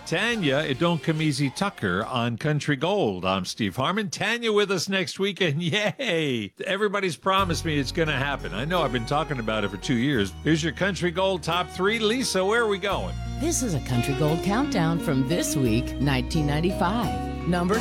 Tanya, it don't come easy Tucker on Country Gold. I'm Steve Harmon. Tanya with us next week, and yay! Everybody's promised me it's going to happen. I know I've been talking about it for 2 years. Here's your Country Gold top 3. Lisa, where are we going? This is a Country Gold countdown from this week, 1995. Number